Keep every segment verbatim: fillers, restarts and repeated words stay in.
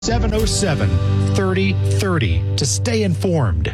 seven oh seven, three oh three oh to stay informed.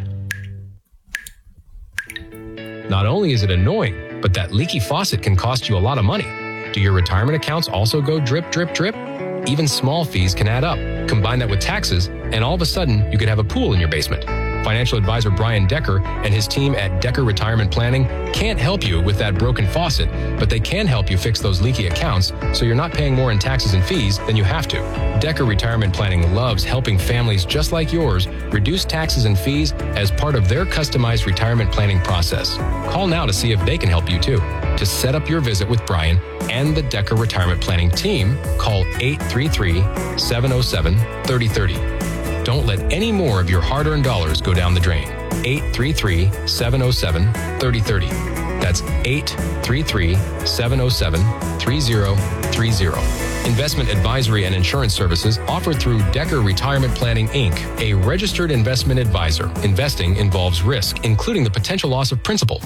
Not only is it annoying, but that leaky faucet can cost you a lot of money. Do your retirement accounts also go drip, drip, drip? Even small fees can add up. Combine that with taxes, and all of a sudden, you could have a pool in your basement. Financial advisor Brian Decker and his team at Decker Retirement Planning can't help you with that broken faucet, but they can help you fix those leaky accounts so you're not paying more in taxes and fees than you have to. Decker Retirement Planning loves helping families just like yours reduce taxes and fees as part of their customized retirement planning process. Call now to see if they can help you too. To set up your visit with Brian and the Decker Retirement Planning team, call eight three three, seven oh seven, three oh three oh. Don't let any more of your hard-earned dollars go down the drain. eight three three, seven oh seven, three oh three oh. That's eight three three, seven oh seven, three oh three oh. Investment advisory and insurance services offered through Decker Retirement Planning, Incorporated, a registered investment advisor. Investing involves risk, including the potential loss of principal.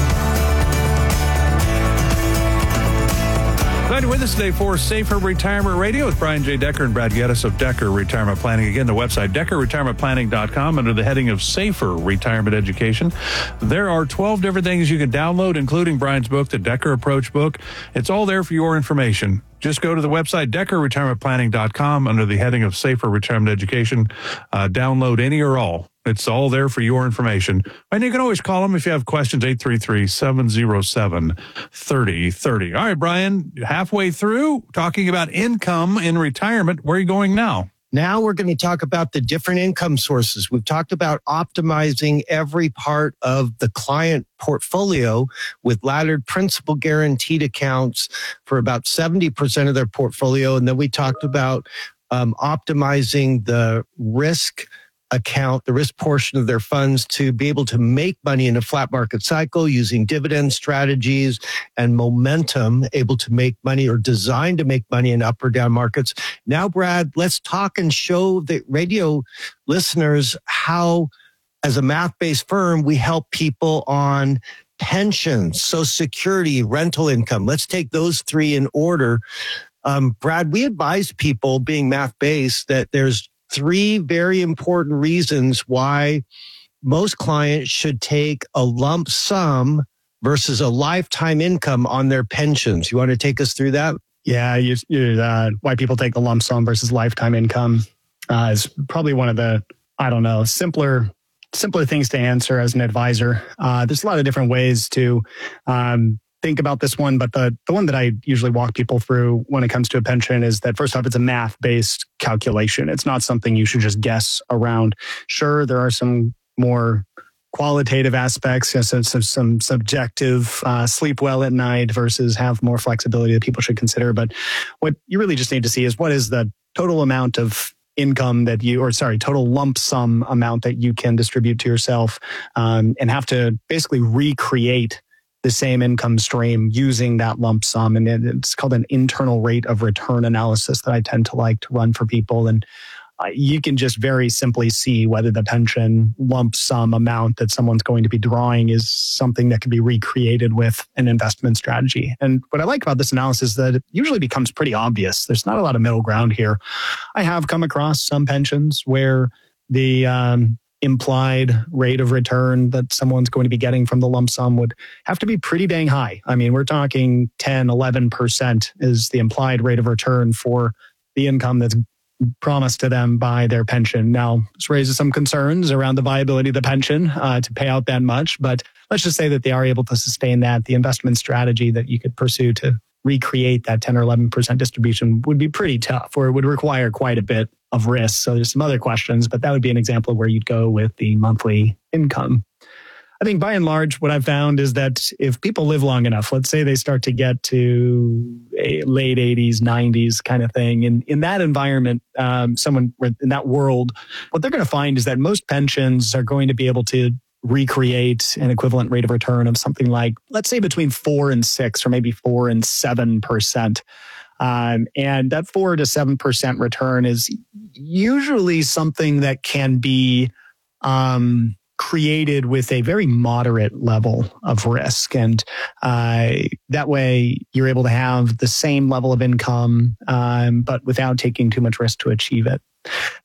Glad you're with us today for Safer Retirement Radio with Brian J. Decker and Brad Geddes of Decker Retirement Planning. Again, the website, decker retirement planning dot com, under the heading of Safer Retirement Education. There are twelve different things you can download, including Brian's book, the Decker Approach book. It's all there for your information. Just go to the website, decker retirement planning dot com, under the heading of Safer Retirement Education. Uh, download any or all. It's all there for your information. And you can always call them if you have questions, eight three three, seven oh seven, three oh three oh. All right, Brian, halfway through talking about income in retirement. Where are you going now? Now we're going to talk about the different income sources. We've talked about optimizing every part of the client portfolio with laddered principal guaranteed accounts for about seventy percent of their portfolio. And then we talked about um, optimizing the risk account, the risk portion of their funds, to be able to make money in a flat market cycle using dividend strategies and momentum, able to make money or designed to make money in up or down markets. Now, Brad, let's talk and show the radio listeners how, as a math-based firm, we help people on pensions, Social Security, rental income. Let's take those three in order. Um, Brad, we advise people, being math-based, that there's three very important reasons why most clients should take a lump sum versus a lifetime income on their pensions. You want to take us through that? Yeah, you, you, uh, why people take the lump sum versus lifetime income uh, is probably one of the, I don't know, simpler simpler things to answer as an advisor. Uh, there's a lot of different ways to um, think about this one, but the, the one that I usually walk people through when it comes to a pension is that, first off, it's a math-based calculation. It's not something you should just guess around. Sure, there are some more qualitative aspects, you know, some, some, some subjective uh, sleep well at night versus have more flexibility that people should consider. But what you really just need to see is what is the total amount of income that you, or sorry, total lump sum amount that you can distribute to yourself, um, and have to basically recreate the same income stream using that lump sum. And it's called an internal rate of return analysis that I tend to like to run for people. And uh, you can just very simply see whether the pension lump sum amount that someone's going to be drawing is something that can be recreated with an investment strategy. And what I like about this analysis is that it usually becomes pretty obvious. There's not a lot of middle ground here. I have come across some pensions where the um, implied rate of return that someone's going to be getting from the lump sum would have to be pretty dang high. I mean, we're talking ten, eleven percent is the implied rate of return for the income that's promised to them by their pension. Now, this raises some concerns around the viability of the pension uh, to pay out that much, but let's just say that they are able to sustain that. The investment strategy that you could pursue to recreate that ten or eleven percent distribution would be pretty tough, or it would require quite a bit of risk. So there's some other questions, but that would be an example of where you'd go with the monthly income. I think by and large, what I've found is that if people live long enough, let's say they start to get to a late eighties, nineties kind of thing, and in that environment, um, someone in that world, what they're going to find is that most pensions are going to be able to recreate an equivalent rate of return of something like, let's say, between four and six, or maybe four and seven percent. Um, and that four to seven percent return is usually something that can be um, created with a very moderate level of risk. And uh, that way you're able to have the same level of income, um, but without taking too much risk to achieve it.